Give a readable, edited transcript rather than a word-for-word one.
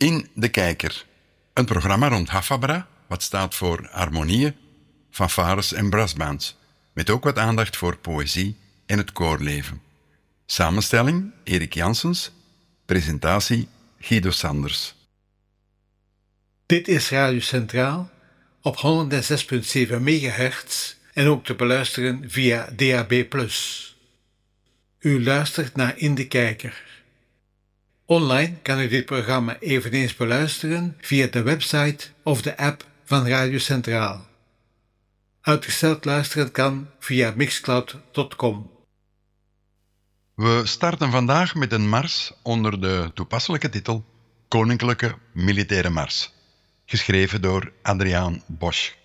In de Kijker, een programma rond Hafabra, wat staat voor harmonieën, fanfares en brassbands, met ook wat aandacht voor poëzie en het koorleven. Samenstelling Erik Janssens, presentatie Guido Sanders. Dit is Radio Centraal op 106.7 MHz en ook te beluisteren via DAB+. U luistert naar In de Kijker. Online kan u dit programma eveneens beluisteren via de website of de app van Radio Centraal. Uitgesteld luisteren kan via mixcloud.com. We starten vandaag met een mars onder de toepasselijke titel Koninklijke Militaire Mars, geschreven door Adriaan Bosch.